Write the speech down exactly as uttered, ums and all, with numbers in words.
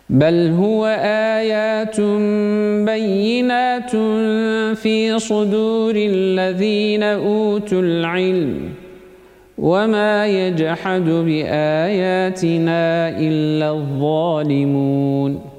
بل هو آيات بينات في صدور الذين أوتوا العلم وما يجحد بآياتنا إلا الظالمون